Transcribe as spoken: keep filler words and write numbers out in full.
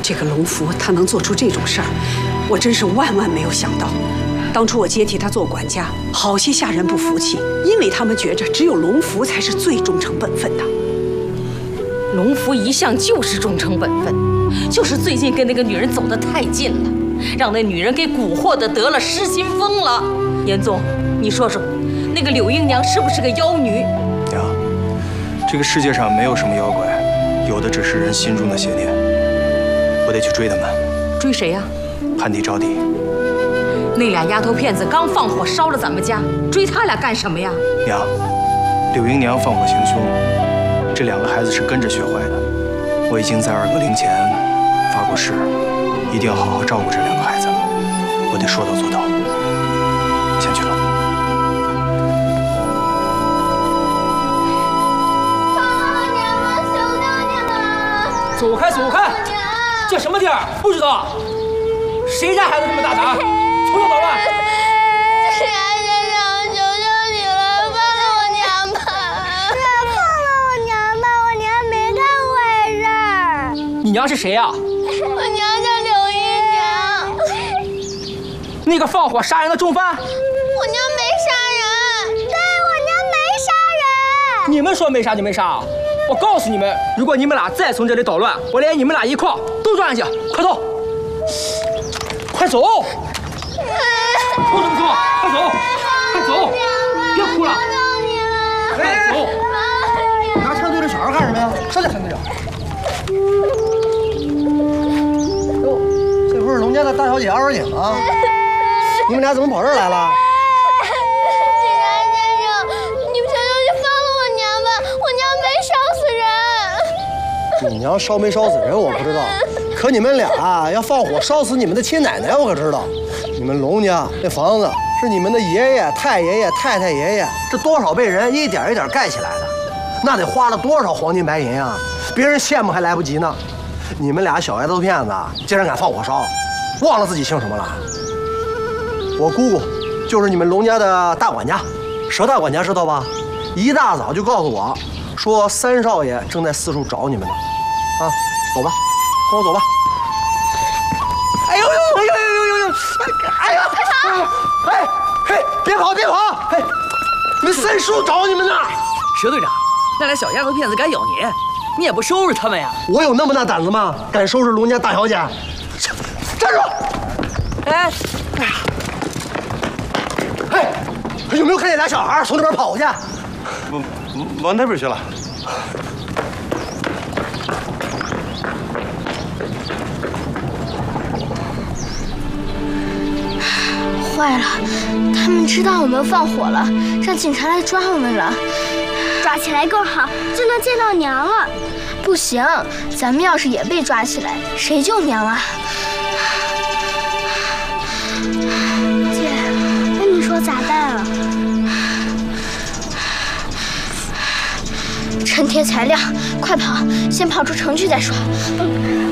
这个龙福他能做出这种事儿，我真是万万没有想到。当初我接替他做管家，好些下人不服气，因为他们觉着只有龙福才是最忠诚本分的。 龙福一向就是忠诚本分，就是最近跟那个女人走得太近了，让那女人给蛊惑的得了失心疯了。严总，你说说，那个柳英娘是不是个妖女？ 娘，这个世界上没有什么妖怪，有的只是人心中的邪念。我得去追他们。 追谁呀？ 旱地招地。 那俩丫头片子刚放火烧了咱们家，追他俩干什么呀？ 娘，柳英娘放火行凶，这两个孩子是跟着学坏的。我已经在二哥灵前发过誓，一定要好好照顾这两个孩子。我得说到做到。先去了。 娘们，求求你了！ 走开，走开！这什么地儿？不知道？谁家孩子这么大胆？从小捣乱！ 是啊，先生，求求你了，放了我娘吧！放了我娘吧，我娘没干坏事儿。 你娘是谁呀？ 我娘叫柳姨娘。 那个放火杀人的重犯？ 我娘没杀人。对，我娘没杀人。 你们说没杀就没杀？我告诉你们，如果你们俩再从这里捣乱，我连你们俩一块都抓进去！快走！快走！哭什么哭？快走！快走！别哭了！快走！ 拿枪对着小孩干什么呀？上去，上去！哟，这不是龙家的大小姐二姐吗？你们俩怎么跑这儿来了？ 警察先生，你们求求你放了我娘吧，我娘没烧死人。 你娘烧没烧死人我不知道，可你们俩要放火烧死你们的亲奶奶我可知道。你们龙家那房子是你们的爷爷、太爷爷、太太爷爷，这多少辈人一点一点盖起来的，那得花了多少黄金白银啊！别人羡慕还来不及呢。你们俩小丫头片子竟然敢放火烧，忘了自己姓什么了？我姑姑就是你们龙家的大管家，佘大管家知道吧？一大早就告诉我，说三少爷正在四处找你们呢。啊，走吧，跟我走吧。哎呦呦哎呦呦呦呦呦！哎呀！哎嘿，别跑别跑！嘿，你们三叔找你们呢。 佘队长，那俩小丫头片子敢咬你，你也不收拾他们呀？ 我有那么大胆子吗？敢收拾龙家大小姐？站住！ 哎， 哎呀！嘿，有没有看见俩小孩从这边跑过去？ 往往那边去了。 坏了，他们知道我们放火了，让警察来抓我们了。抓起来更好，就能见到娘了。不行，咱们要是也被抓起来，谁救娘啊？姐，那你说咋办啊？趁天才亮，快跑！先跑出城去再说。